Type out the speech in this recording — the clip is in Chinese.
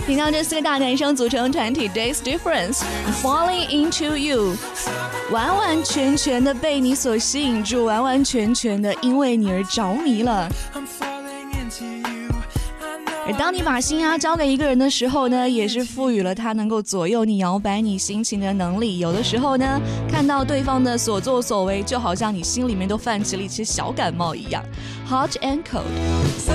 听到这4个大男生组成团体 Days Difference Falling Into You， 完完全全的被你所吸引住，完完全全的因为你而着迷了。而当你把心交给一个人的时候呢，也是赋予了他能够左右你摇摆你心情的能力。有的时候呢，看到对方的所作所为，就好像你心里面都泛起了一些小感冒一样。Hot and Cold